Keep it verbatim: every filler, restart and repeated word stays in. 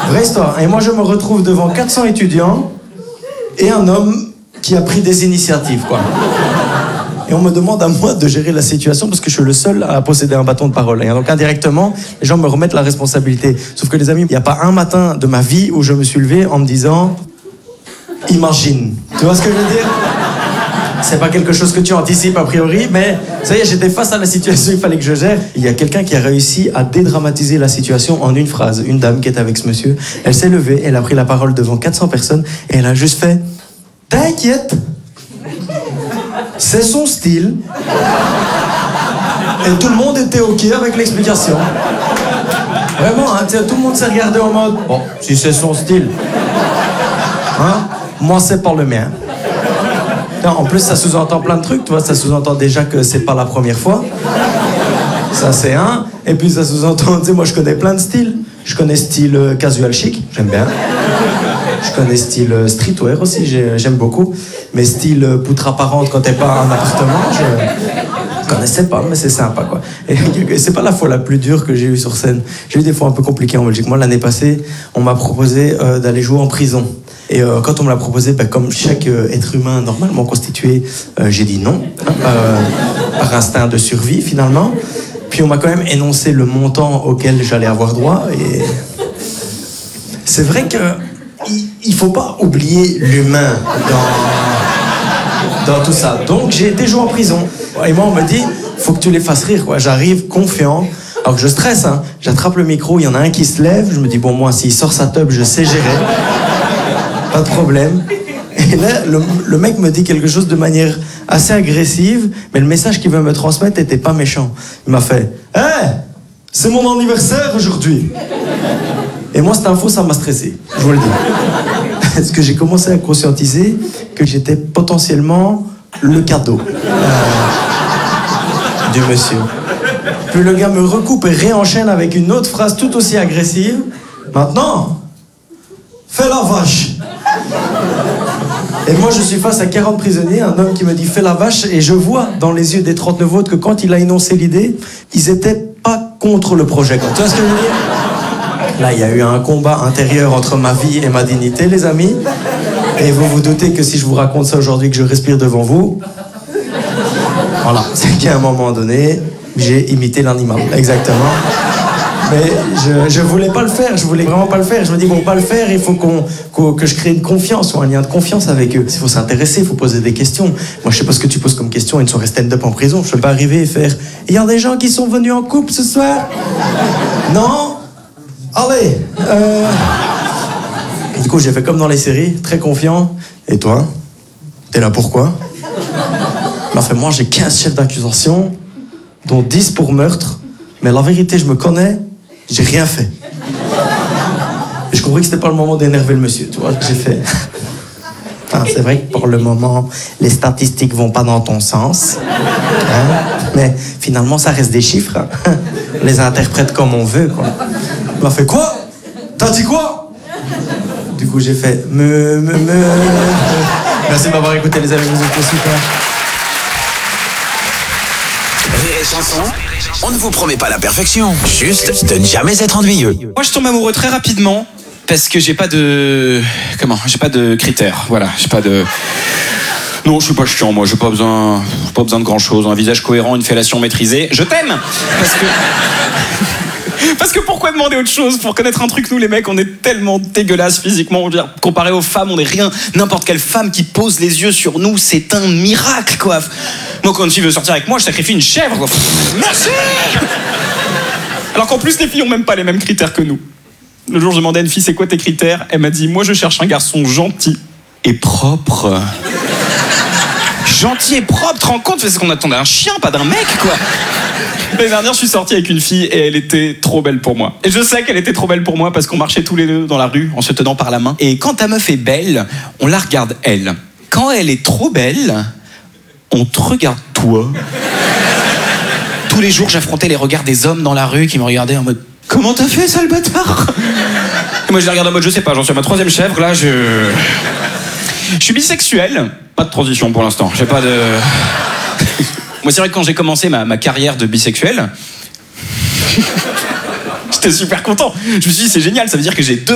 Vraie histoire. Et moi, je me retrouve devant quatre cents étudiants et un homme qui a pris des initiatives, quoi. Et on me demande à moi de gérer la situation parce que je suis le seul à posséder un bâton de parole. Et donc indirectement, les gens me remettent la responsabilité. Sauf que les amis, il n'y a pas un matin de ma vie où je me suis levé en me disant « Imagine ». Tu vois ce que je veux dire ? C'est pas quelque chose que tu anticipes a priori, mais ça y est, j'étais face à la situation, il fallait que je gère. Il y a quelqu'un qui a réussi à dédramatiser la situation en une phrase. Une dame qui est avec ce monsieur, elle s'est levée, elle a pris la parole devant quatre cents personnes et elle a juste fait « T'inquiète ». C'est son style. Et tout le monde était OK avec l'explication. Vraiment, hein, tout le monde s'est regardé en mode « Bon, si c'est son style. Hein, moi, c'est pas le mien. » En plus, ça sous-entend plein de trucs, tu vois. Ça sous-entend déjà que c'est pas la première fois. Ça, c'est un. Et puis, ça sous-entend, tu sais, moi, je connais plein de styles. Je connais style euh, casual chic, j'aime bien. Je connais style euh, streetwear aussi, j'aime beaucoup. Mais style euh, poutre apparente quand t'es pas en appartement, je... je connaissais pas, mais c'est sympa, quoi. Et c'est pas la fois la plus dure que j'ai eue sur scène. J'ai eu des fois un peu compliquées en Belgique. Moi, l'année passée, on m'a proposé euh, d'aller jouer en prison. Et euh, quand on me l'a proposé, bah, comme chaque euh, être humain normalement constitué, euh, j'ai dit non, hein, euh, par instinct de survie finalement. Puis on m'a quand même énoncé le montant auquel j'allais avoir droit. Et c'est vrai que il faut pas oublier l'humain dans, dans tout ça. Donc j'ai été joué en prison. Et moi on me dit, faut que tu les fasses rire, quoi. J'arrive confiant. Alors que je stresse, hein. J'attrape le micro, il y en a un qui se lève. Je me dis bon, moi s'il sort sa teub, je sais gérer. Pas de problème. Et là, le, le mec me dit quelque chose de manière assez agressive, mais le message qu'il veut me transmettre n'était pas méchant. Il m'a fait « Hé, hey, c'est mon anniversaire aujourd'hui !» Et moi, cette info, ça m'a stressé, je vous le dis. Parce que j'ai commencé à conscientiser que j'étais potentiellement le cadeau euh, du monsieur. Puis le gars me recoupe et réenchaîne avec une autre phrase tout aussi agressive. « Maintenant, fais la vache !» Et moi, je suis face à quarante prisonniers, un homme qui me dit « fais la vache » et je vois dans les yeux des trente-neuf autres que quand il a énoncé l'idée, ils étaient pas contre le projet. Tu vois ce que je veux dire ? Là, il y a eu un combat intérieur entre ma vie et ma dignité, les amis. Et vous vous doutez que si je vous raconte ça aujourd'hui, que je respire devant vous, voilà, c'est qu'à un moment donné, j'ai imité l'animal. Exactement. Mais je, je voulais pas le faire, je voulais vraiment pas le faire. Je me dis, bon, pas le faire, il faut qu'on, qu'on, que je crée une confiance ou un lien de confiance avec eux. Il faut s'intéresser, il faut poser des questions. Moi, je sais pas ce que tu poses comme question, une soirée stand-up en prison, je peux pas arriver et faire, il y a des gens qui sont venus en couple ce soir ? Non ? Allez euh... Du coup, j'ai fait comme dans les séries, très confiant. Et toi ? T'es là pourquoi ? Il m'a fait, moi, j'ai quinze chefs d'accusation, dont dix pour meurtre. Mais la vérité, je me connais, j'ai rien fait. Et je compris que c'était pas le moment d'énerver le monsieur, tu vois, que j'ai fait. Enfin, c'est vrai que pour le moment, les statistiques vont pas dans ton sens. Hein? Mais finalement, ça reste des chiffres. Hein? On les interprète comme on veut, quoi. Il m'a fait quoi ? T'as dit quoi ? Du coup, j'ai fait me, me, me. Merci de m'avoir écouté, les amis, vous êtes super. Rire et chanson, on ne vous promet pas la perfection, juste de ne jamais être ennuyeux. Moi, je tombe amoureux très rapidement parce que j'ai pas de comment, j'ai pas de critères. Voilà, j'ai pas de. Non, je suis pas chiant, moi. J'ai pas besoin, pas besoin de grand chose. Un visage cohérent, une fellation maîtrisée. Je t'aime parce que. Parce que pourquoi demander autre chose pour connaître un truc? Nous les mecs, on est tellement dégueulasses physiquement. On veut dire, comparé aux femmes, on est rien. N'importe quelle femme qui pose les yeux sur nous, c'est un miracle, quoi. Moi, quand une fille veut sortir avec moi, je sacrifie une chèvre, quoi. Merci. Alors qu'en plus, les filles ont même pas les mêmes critères que nous. Le jour, je demandais à une fille, c'est quoi tes critères? Elle m'a dit, moi, je cherche un garçon gentil et propre. Gentil et propre, tu te rends compte? C'est ce qu'on attendait d'un chien, pas d'un mec, quoi. L'année dernière, je suis sorti avec une fille et elle était trop belle pour moi. Et je sais qu'elle était trop belle pour moi parce qu'on marchait tous les deux dans la rue en se tenant par la main. Et quand ta meuf est belle, on la regarde elle. Quand elle est trop belle, on te regarde toi. Tous les jours, j'affrontais les regards des hommes dans la rue qui me regardaient en mode « Comment t'as fait, sale bâtard ?» Et moi, je les regarde en mode « Je sais pas, j'en suis à ma troisième chèvre, là, je... » Je suis bisexuel. Pas de transition pour l'instant. J'ai pas de... Moi, c'est vrai que quand j'ai commencé ma, ma carrière de bisexuel, j'étais super content. Je me suis dit, c'est génial, ça veut dire que j'ai deux